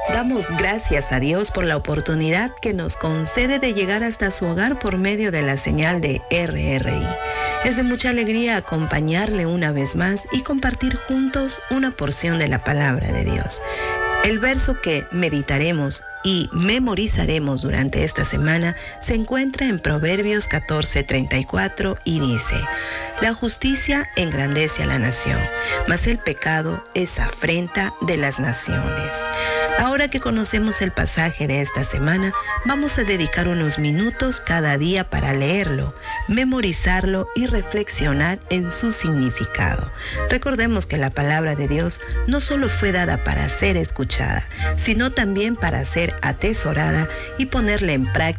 Damos gracias a Dios por la oportunidad que nos concede de llegar hasta su hogar por medio de la señal de RRI. Es de mucha alegría acompañarle una vez más y compartir juntos una porción de la palabra de Dios. El verso que meditaremos y memorizaremos durante esta semana se encuentra en Proverbios 14:34 y dice: la justicia engrandece a la nación, mas el pecado es afrenta de las naciones. Ahora que conocemos el pasaje de esta semana, vamos a dedicar unos minutos cada día para leerlo, memorizarlo y reflexionar en su significado. Recordemos que la palabra de Dios no solo fue dada para ser escuchada, sino también para ser atesorada y ponerla en práctica